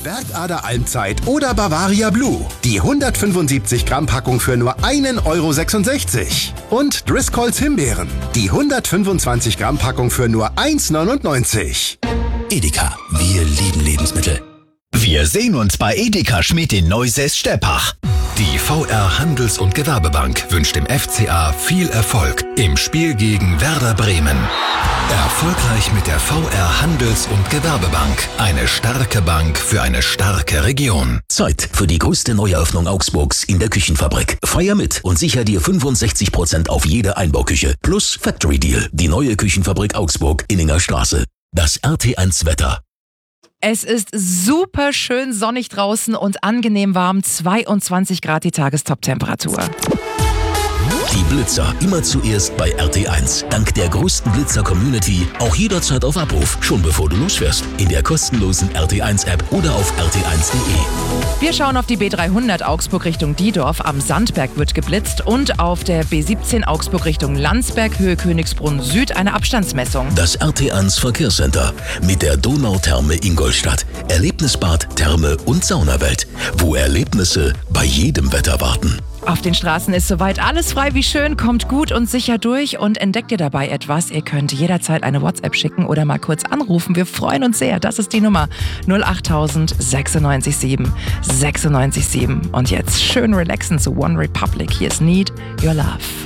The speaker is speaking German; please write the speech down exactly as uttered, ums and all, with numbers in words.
Bergader Almzeit oder Bavaria Blue. Die hundertfünfundsiebzig Gramm Packung für nur einen Euro sechsundsechzig. Und Driscolls Himbeeren. Die hundertfünfundzwanzig Gramm Packung für nur eins neunundneunzig. Edeka, wir lieben Lebensmittel. Wir sehen uns bei Edeka Schmidt in Neusäß-Steppach. Die V R Handels- und Gewerbebank wünscht dem F C A viel Erfolg im Spiel gegen Werder Bremen. Erfolgreich mit der V R Handels- und Gewerbebank. Eine starke Bank für eine starke Region. Zeit für die größte Neueröffnung Augsburgs in der Küchenfabrik. Feier mit und sicher dir fünfundsechzig Prozent auf jede Einbauküche. Plus Factory Deal. Die neue Küchenfabrik Augsburg, Inninger Straße. Das R T eins Wetter. Es ist super schön sonnig draußen und angenehm warm. zweiundzwanzig Grad die Tagestop-Temperatur. Die Blitzer immer zuerst bei R T eins. Dank der größten Blitzer-Community auch jederzeit auf Abruf, schon bevor du losfährst. In der kostenlosen R T eins App oder auf r t eins punkt de. Wir schauen auf die B dreihundert Augsburg Richtung Diedorf. Am Sandberg wird geblitzt und auf der B siebzehn Augsburg Richtung Landsberg, Höhe Königsbrunn Süd, eine Abstandsmessung. Das R T eins Verkehrscenter mit der Donautherme Ingolstadt. Erlebnisbad, Therme und Saunawelt, wo Erlebnisse bei jedem Wetter warten. Auf den Straßen ist soweit alles frei wie schön, kommt gut und sicher durch und entdeckt ihr dabei etwas. Ihr könnt jederzeit eine WhatsApp schicken oder mal kurz anrufen. Wir freuen uns sehr. Das ist die Nummer null achttausend sechsundneunzig sieben sechsundneunzig sieben. Und jetzt schön relaxen zu One Republic. Hier ist Need Your Love.